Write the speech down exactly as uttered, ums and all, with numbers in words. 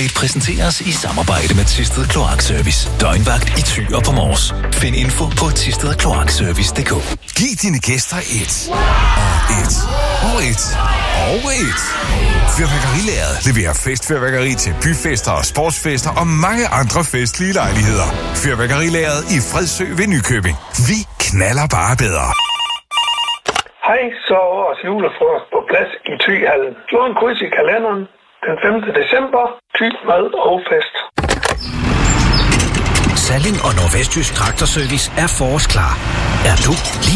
Update præsenteres i samarbejde med Thisted Kloakservice. Døgnvagt i Thy og på Mors. Find info på thisted kloakservice punktum d k. Giv dine gæster et og et og et og et. Fyrværkerilaget leverer festfyrværkeri til byfester og sportsfester og mange andre festlige lejligheder. Fyrværkerilaget i Fredsø ved Nykøbing. Vi knaller bare bedre. Hej, så er årets julefrokost på plads i Thyhallen. Slå en kryds i kalenderen. Den femte december. Thy mad og fest. Salling og Nordvestjysk Traktorservice er forårsklar. Er du lige